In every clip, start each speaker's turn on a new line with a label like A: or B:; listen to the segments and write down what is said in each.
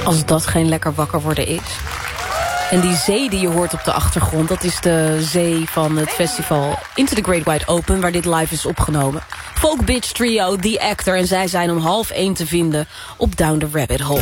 A: Als dat geen lekker wakker worden is. En die zee die je hoort op de achtergrond, dat is de zee van het festival Into the Great Wide Open, waar dit live is opgenomen. Folk Bitch Trio, The Actor, en zij zijn om 12:30 te vinden op Down the Rabbit Hole.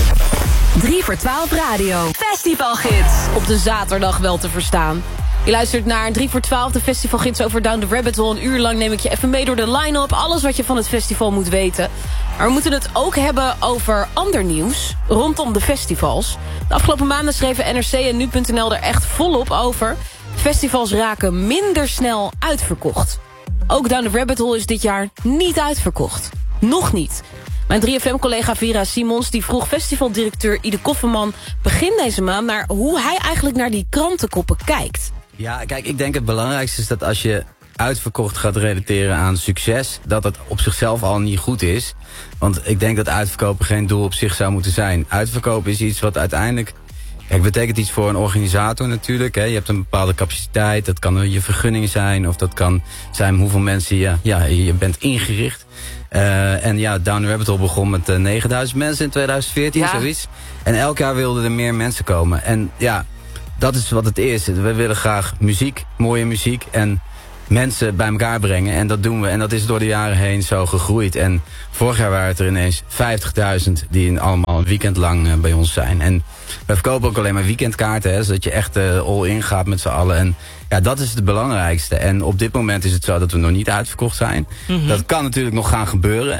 B: 3 voor 12 radio. Festivalgids.
A: Op de zaterdag wel te verstaan. Je luistert naar 3 voor 12, de festivalgids over Down the Rabbit Hole. Een uur lang neem ik je even mee door de line-up. Alles wat je van het festival moet weten. Maar we moeten het ook hebben over ander nieuws rondom de festivals. De afgelopen maanden schreven NRC en Nu.nl er echt volop over. Festivals raken minder snel uitverkocht. Ook Down the Rabbit Hole is dit jaar niet uitverkocht. Nog niet. Mijn 3FM-collega Vera Simons die vroeg festivaldirecteur Ide Kofferman begin deze maand naar hoe hij eigenlijk naar die krantenkoppen kijkt.
C: Ja, kijk, ik denk het belangrijkste is dat als je uitverkocht gaat relateren aan succes, dat het op zichzelf al niet goed is. Want ik denk dat uitverkopen geen doel op zich zou moeten zijn. Uitverkopen is iets wat uiteindelijk, kijk, betekent iets voor een organisator natuurlijk. Hè. Je hebt een bepaalde capaciteit, dat kan je vergunning zijn, of dat kan zijn hoeveel mensen je bent ingericht. En ja, Down the Rabbit Hole begon met 9000 mensen in 2014, zoiets. En elk jaar wilden er meer mensen komen. En ja, dat is wat het is. We willen graag muziek, mooie muziek en mensen bij elkaar brengen. En dat doen we. En dat is door de jaren heen zo gegroeid. En vorig jaar waren het er ineens 50.000 die allemaal een weekend lang bij ons zijn. En we verkopen ook alleen maar weekendkaarten, hè, zodat je echt all-in gaat met z'n allen. En ja, dat is het belangrijkste. En op dit moment is het zo dat we nog niet uitverkocht zijn. Mm-hmm. Dat kan natuurlijk nog gaan gebeuren.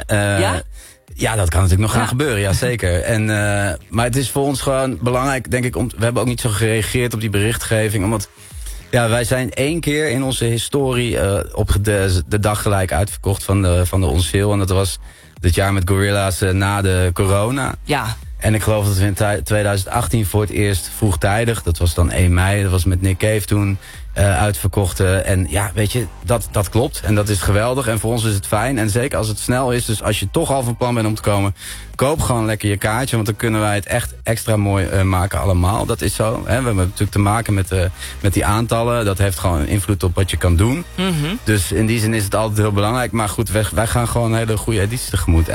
C: Ja, dat kan natuurlijk nog gaan gebeuren, ja zeker. En, maar het is voor ons gewoon belangrijk, denk ik, we hebben ook niet zo gereageerd op die berichtgeving, omdat ja, wij zijn 1 keer in onze historie op de dag gelijk uitverkocht van de On Sale. En dat was dit jaar met Gorillaz na de corona.
B: Ja.
C: En ik geloof dat we in 2018 voor het eerst vroegtijdig, dat was dan 1 mei, dat was met Nick Cave toen, uitverkocht. En ja, weet je, dat klopt. En dat is geweldig. En voor ons is het fijn. En zeker als het snel is. Dus als je toch al van plan bent om te komen, koop gewoon lekker je kaartje. Want dan kunnen wij het echt extra mooi maken allemaal. Dat is zo. Hè. We hebben natuurlijk te maken met die aantallen. Dat heeft gewoon invloed op wat je kan doen. Mm-hmm. Dus in die zin is het altijd heel belangrijk. Maar goed, wij gaan gewoon een hele goede editie tegemoet.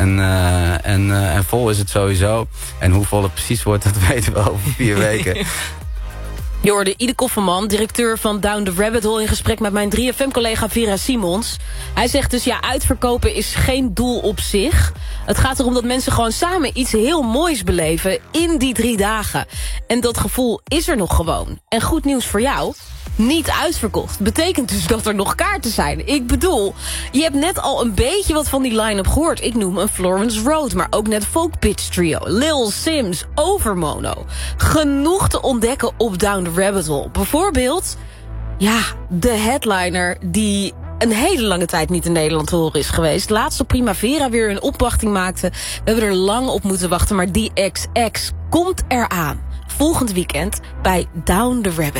C: En vol is het sowieso. En hoe vol het precies wordt, dat weten we over 4 weken.
A: Je hoorde Ide Kofferman, directeur van Down the Rabbit Hole, in gesprek met mijn 3FM-collega Vera Simons. Hij zegt dus, ja, uitverkopen is geen doel op zich. Het gaat erom dat mensen gewoon samen iets heel moois beleven in die 3 dagen. En dat gevoel is er nog gewoon. En goed nieuws voor jou, niet uitverkocht. Betekent dus dat er nog kaarten zijn. Ik bedoel, je hebt net al een beetje wat van die line-up gehoord. Ik noem een Florence Road, maar ook net Folk Bitch Trio, Lil Sims, Overmono. Genoeg te ontdekken op Down the Rabbit Hole. Bijvoorbeeld, ja, de headliner die een hele lange tijd niet in Nederland te horen is geweest. Laatst op Primavera weer een opwachting maakte. We hebben er lang op moeten wachten, maar die XX komt eraan. Volgend weekend bij Down the Rabbit